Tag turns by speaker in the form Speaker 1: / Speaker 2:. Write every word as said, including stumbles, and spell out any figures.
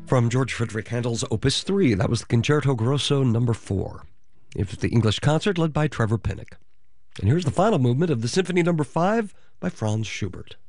Speaker 1: From George Friedrich Handel's Opus three, that was the Concerto Grosso number four. It was the English concert led by Trevor Pinnock. And here's the final movement of the Symphony number five by Franz Schubert.